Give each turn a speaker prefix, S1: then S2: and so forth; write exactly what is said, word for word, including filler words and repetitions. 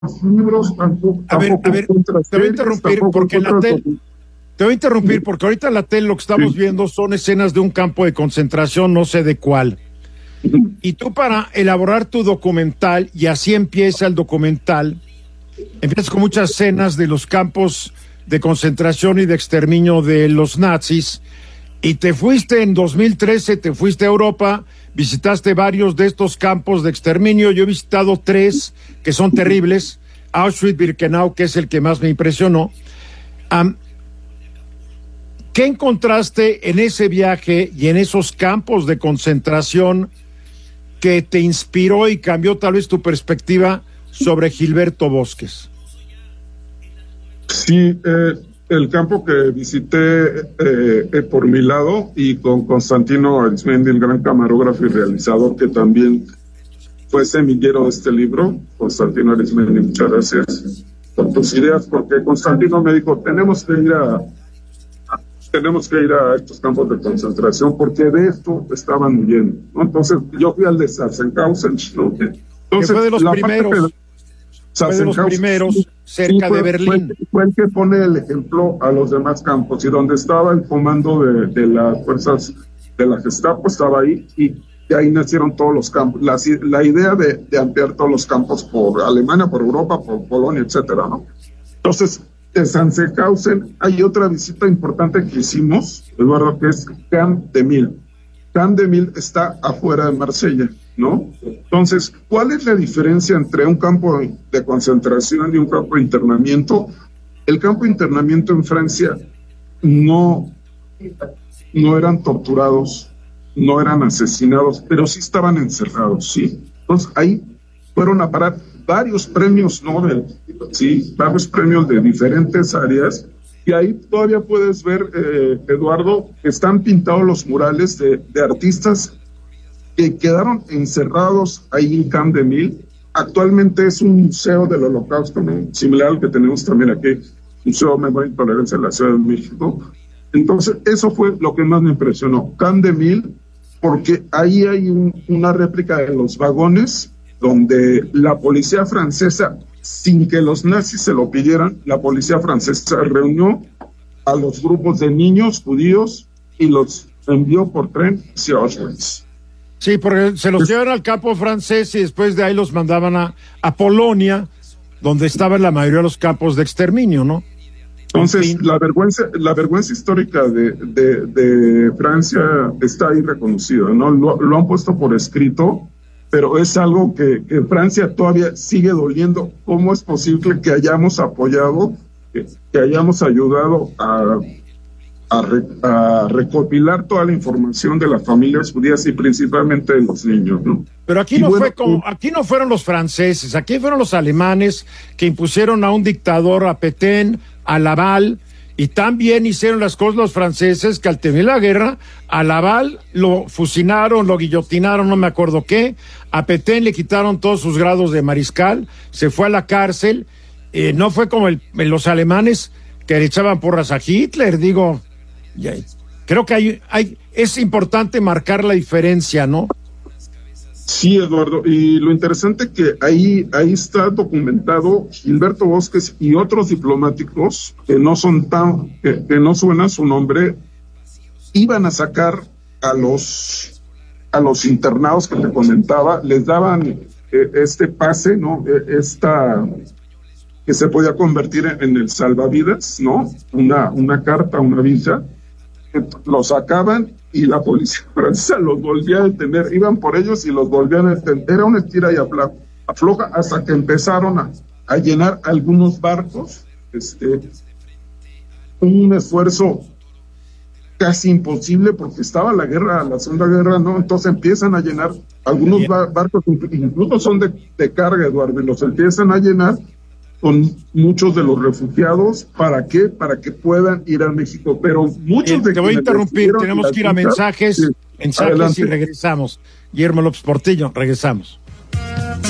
S1: libros, tampoco,
S2: a ver,
S1: tampoco
S2: a ver,
S1: contra
S2: te voy a
S1: series,
S2: interrumpir
S1: tampoco
S2: porque en la
S1: contra
S2: tele,
S1: docu-
S2: te voy a interrumpir porque ahorita en la tele lo que estamos
S1: Sí.
S2: viendo son escenas de un campo de concentración, no sé de cuál. Y tú para elaborar tu documental, y así empieza el documental, empiezas con muchas escenas de los campos de concentración y de exterminio de los nazis, y te fuiste en dos mil trece, te fuiste a Europa, visitaste varios de estos campos de exterminio. Yo he visitado tres que son terribles, Auschwitz-Birkenau, que es el que más me impresionó. Um, ¿Qué encontraste en ese viaje y en esos campos de concentración que te inspiró y cambió tal vez tu perspectiva sobre Gilberto Bosques?
S1: Sí, eh, el campo que visité eh, eh, por mi lado y con Constantino Arizmendi, el gran camarógrafo y realizador que también fue semillero de este libro. Constantino Arizmendi, muchas gracias por tus ideas, porque Constantino me dijo, tenemos que ir a tenemos que ir a estos campos de concentración porque de esto estaban huyendo, ¿no? Entonces yo fui al de Sachsenhausen, ¿no? Entonces,
S2: que fue de los
S1: la
S2: primeros,
S1: parte
S2: fue de los primeros
S1: sí,
S2: cerca
S1: sí, fue,
S2: de Berlín.
S1: Fue, fue el que pone el ejemplo a los demás campos, y donde estaba el comando de, de las fuerzas de la Gestapo estaba ahí, y de ahí nacieron todos los campos. La, la idea de, de ampliar todos los campos por Alemania, por Europa, por Polonia, etcétera, ¿no? Entonces, de Sachsenhausen hay otra visita importante que hicimos, Eduardo, que es Camp de Mil. Camp de Mil está afuera de Marsella, ¿no? Entonces, ¿cuál es la diferencia entre un campo de concentración y un campo de internamiento? El campo de internamiento en Francia no, no eran torturados, no eran asesinados, pero sí estaban encerrados, ¿sí? Entonces, ahí fueron a parar varios premios Nobel, sí, varios premios de diferentes áreas, y ahí todavía puedes ver, eh, Eduardo, están pintados los murales de, de artistas que quedaron encerrados ahí en Camp de Mil. Actualmente es un museo del Holocausto, ¿no? Similar al que tenemos también aquí, Museo de Memoria y Tolerancia en la Ciudad de México. Entonces, eso fue lo que más me impresionó, Camp de Mil, porque ahí hay un, una réplica de los vagones donde la policía francesa, sin que los nazis se lo pidieran, la policía francesa reunió a los grupos de niños judíos y los envió por tren hacia Auschwitz.
S2: Sí, porque se los llevan al campo francés y después de ahí los mandaban a, a Polonia, donde estaban la mayoría de los campos de exterminio, ¿no?
S1: Entonces, en fin, la vergüenza, la vergüenza histórica de, de, de Francia está ahí reconocida, ¿no? Lo, lo han puesto por escrito, pero es algo que, que Francia todavía sigue doliendo. ¿Cómo es posible que hayamos apoyado, que, que hayamos ayudado a, a, re, a recopilar toda la información de las familias judías y principalmente de los niños, ¿no?
S2: Pero aquí
S1: y
S2: no
S1: bueno,
S2: fue como, aquí no fueron los franceses, aquí fueron los alemanes que impusieron a un dictador, a Petain, a Laval, y también hicieron las cosas los franceses, que al terminar la guerra, a Laval lo fusilaron, lo guillotinaron, no me acuerdo qué, a Petain le quitaron todos sus grados de mariscal, se fue a la cárcel, eh, no fue como el, los alemanes que le echaban porras a Hitler, digo, ya, creo que hay, hay, es importante marcar la diferencia, ¿no?
S1: Sí, Eduardo, y lo interesante que ahí, ahí está documentado Gilberto Bosques y otros diplomáticos que no son tan, que, que no suena su nombre, iban a sacar a los a los internados que te comentaba, les daban eh, este pase, ¿no? Eh, esta que se podía convertir en, en el salvavidas, ¿no? Una, una carta, una visa, que lo sacaban y la policía francesa los volvía a detener, iban por ellos y los volvían a detener. Era una estira y afloja hasta que empezaron a, a llenar algunos barcos, este, un esfuerzo casi imposible porque estaba la guerra, la Segunda Guerra, ¿no? Entonces empiezan a llenar algunos bar barcos, incluso son de, de carga, Eduardo, y los empiezan a llenar con muchos de los refugiados. ¿Para qué? Para que puedan ir a México. Pero muchos
S2: eh,
S1: de
S2: te voy a interrumpir, tenemos que ir a mensajes,
S1: sí,
S2: mensajes
S1: adelante.
S2: y regresamos. Guillermo López Portillo, regresamos.